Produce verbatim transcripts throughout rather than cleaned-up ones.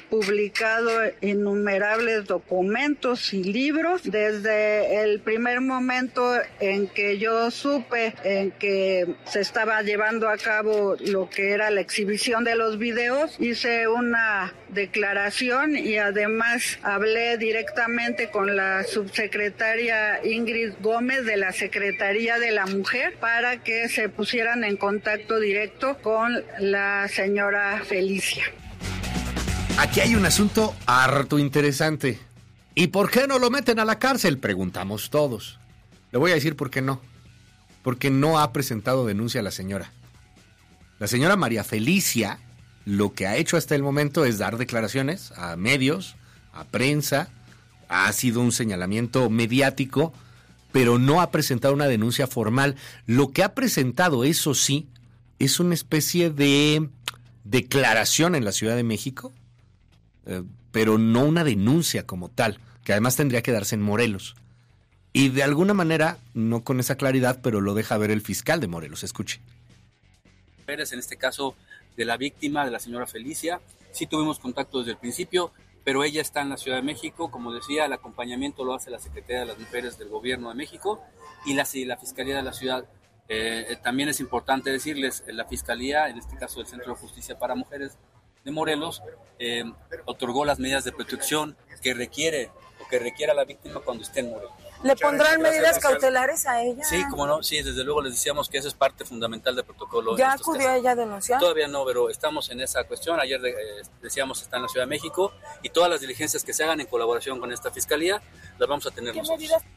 publicado innumerables documentos y libros. Desde el primer momento en que yo supe en que se estaba llevando a cabo lo que era la exhibición de los videos, hice una declaración y además hablé directamente con la subsecretaria Ingrid Gómez de la Secretaría de la Mujer para que se pusieran en contacto directo con la señora Felicia. Aquí hay un asunto harto interesante. ¿Y por qué no lo meten a la cárcel? Preguntamos todos. Le voy a decir por qué no. Porque no ha presentado denuncia a la señora. La señora María Felicia lo que ha hecho hasta el momento es dar declaraciones a medios, a prensa. Ha sido un señalamiento mediático, pero no ha presentado una denuncia formal. Lo que ha presentado, eso sí, es una especie de declaración en la Ciudad de México, eh, pero no una denuncia como tal, que además tendría que darse en Morelos. Y de alguna manera, no con esa claridad, pero lo deja ver el fiscal de Morelos. Escuche. En este caso de la víctima, de la señora Felicia, sí tuvimos contacto desde el principio, pero ella está en la Ciudad de México. Como decía, el acompañamiento lo hace la Secretaría de las Mujeres del Gobierno de México y la, la Fiscalía de la Ciudad. Eh, también es importante decirles, la Fiscalía, en este caso el Centro de Justicia para Mujeres de Morelos, eh, otorgó las medidas de protección que requiere o que requiera la víctima cuando esté en Morelos. ¿Le pondrán medidas cautelares a ella? Sí, como no, sí, desde luego les decíamos que eso es parte fundamental del protocolo. ¿Ya acudió ella a denunciar? Todavía no, pero estamos en esa cuestión. Ayer eh, decíamos está en la Ciudad de México y todas las diligencias que se hagan en colaboración con esta fiscalía las vamos a tener ¿Qué nosotros. medidas?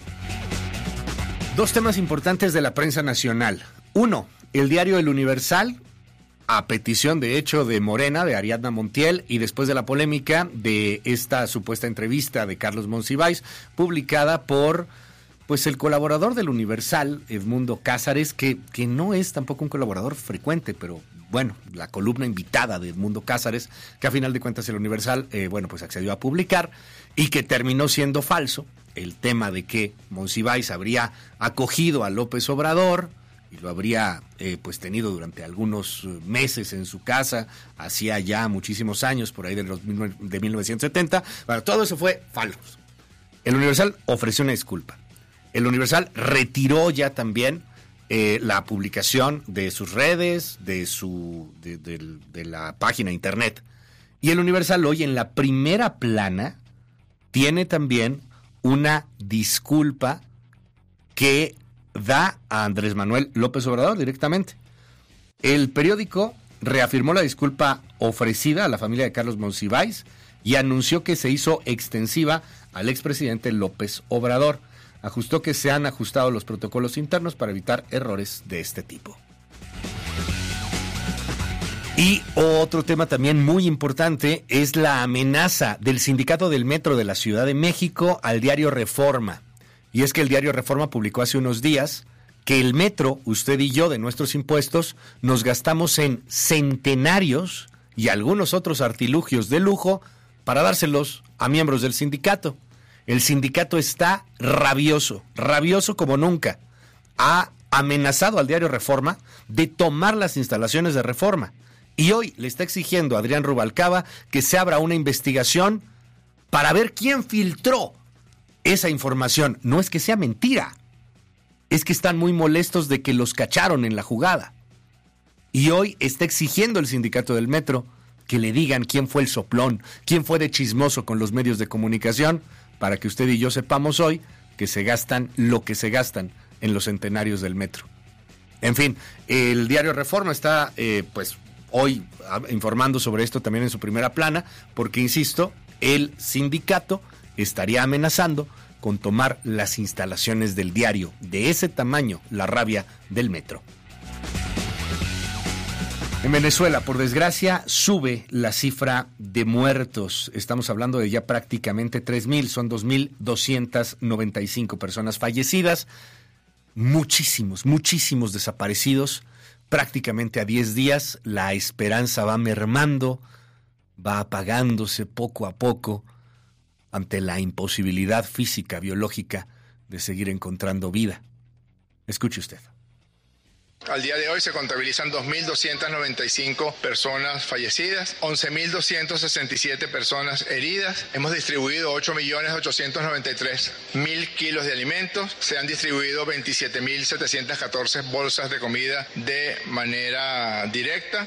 Dos temas importantes de la prensa nacional. Uno, el diario El Universal, a petición de hecho de Morena, de Ariadna Montiel, y después de la polémica de esta supuesta entrevista de Carlos Monsiváis, publicada por pues el colaborador del Universal, Edmundo Cázares, que, que no es tampoco un colaborador frecuente, pero bueno, la columna invitada de Edmundo Cázares, que a final de cuentas el Universal, eh, bueno, pues accedió a publicar, y que terminó siendo falso, el tema de que Monsiváis habría acogido a López Obrador, y lo habría eh, pues tenido durante algunos meses en su casa, hacía ya muchísimos años, por ahí de, los, de mil novecientos setenta. Bueno, todo eso fue falso. El Universal ofreció una disculpa. El Universal retiró ya también eh, la publicación de sus redes, de, su, de, de, de la página de internet. Y el Universal hoy en la primera plana tiene también una disculpa que da a Andrés Manuel López Obrador directamente. El periódico reafirmó la disculpa ofrecida a la familia de Carlos Monsiváis y anunció que se hizo extensiva al expresidente López Obrador. Ajustó que se han ajustado los protocolos internos para evitar errores de este tipo. Y otro tema también muy importante es la amenaza del Sindicato del Metro de la Ciudad de México al diario Reforma. Y es que el diario Reforma publicó hace unos días que el metro, usted y yo, de nuestros impuestos, nos gastamos en centenarios y algunos otros artilugios de lujo para dárselos a miembros del sindicato. El sindicato está rabioso, rabioso como nunca. Ha amenazado al diario Reforma de tomar las instalaciones de Reforma. Y hoy le está exigiendo a Adrián Rubalcaba que se abra una investigación para ver quién filtró esa información. No es que sea mentira, es que están muy molestos de que los cacharon en la jugada. Y hoy está exigiendo el sindicato del metro que le digan quién fue el soplón, quién fue de chismoso con los medios de comunicación, para que usted y yo sepamos hoy que se gastan lo que se gastan en los centenarios del metro. En fin, el diario Reforma está eh, pues hoy informando sobre esto también en su primera plana, porque insisto, el sindicato estaría amenazando con tomar las instalaciones del diario. De ese tamaño, la rabia del metro. En Venezuela, por desgracia, sube la cifra de muertos. Estamos hablando de ya prácticamente tres mil, son dos mil doscientas noventa y cinco personas fallecidas. Muchísimos, muchísimos desaparecidos. Prácticamente a diez días, la esperanza va mermando, va apagándose poco a poco, ante la imposibilidad física, biológica, de seguir encontrando vida. Escuche usted. Al día de hoy se contabilizan dos mil doscientas noventa y cinco personas fallecidas, once mil doscientas sesenta y siete personas heridas. Hemos distribuido ocho millones ochocientos noventa y tres mil kilos de alimentos. Se han distribuido veintisiete mil setecientas catorce bolsas de comida de manera directa.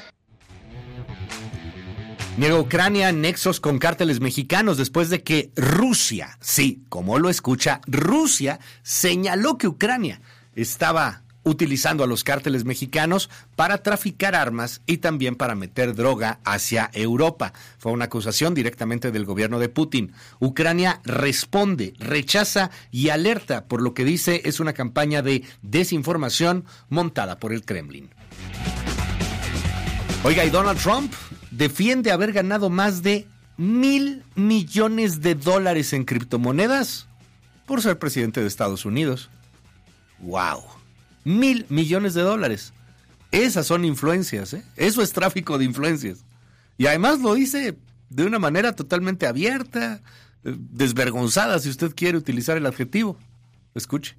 Niega Ucrania nexos con cárteles mexicanos después de que Rusia, sí, como lo escucha, Rusia señaló que Ucrania estaba utilizando a los cárteles mexicanos para traficar armas y también para meter droga hacia Europa. Fue una acusación directamente del gobierno de Putin. Ucrania responde, rechaza y alerta por lo que dice es una campaña de desinformación montada por el Kremlin. Oiga, y Donald Trump defiende haber ganado más de mil millones de dólares en criptomonedas por ser presidente de Estados Unidos. ¡Wow! Mil millones de dólares. Esas son influencias, ¿eh? Eso es tráfico de influencias. Y además lo dice de una manera totalmente abierta, desvergonzada, si usted quiere utilizar el adjetivo. Escuche.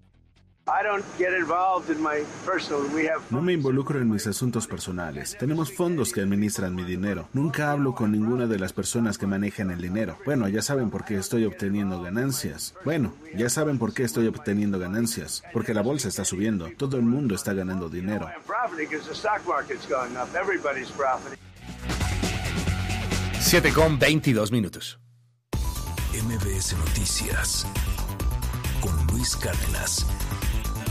No me involucro en mis asuntos personales. Tenemos fondos que administran mi dinero. Nunca hablo con ninguna de las personas que manejan el dinero. Bueno, ya saben por qué estoy obteniendo ganancias. Bueno, ya saben por qué estoy obteniendo ganancias. Porque la bolsa está subiendo. Todo el mundo está ganando dinero. siete con veintidós minutos. M B S Noticias con Luis Cárdenas.